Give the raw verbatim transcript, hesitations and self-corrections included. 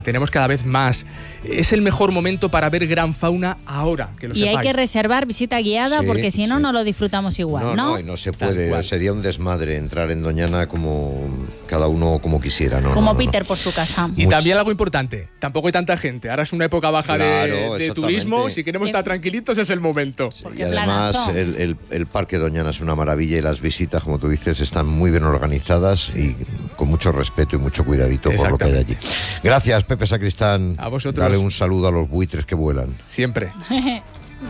Tenemos cada vez más. Es el mejor momento para ver gran fauna ahora, que lo y sepáis. hay que reservar visita guiada Sí, porque si no, sí. no lo disfrutamos igual, No, ¿no? no, y no se puede. Sería un desmadre entrar en Doñana como cada uno como quisiera, ¿no? Como no, no, Peter no. por su casa. Y Much- también algo importante, tampoco hay tanta gente. Ahora es una época baja de- Claro, de, exactamente. turismo. Si queremos estar tranquilitos es el momento. Sí, Porque y además planazo. el, el, el Parque Doñana es una maravilla y las visitas, como tú dices, están muy bien organizadas y con mucho respeto y mucho cuidadito por lo que hay allí. Gracias, Pepe Sacristán. A vosotros. Dale un saludo a los buitres que vuelan. Siempre.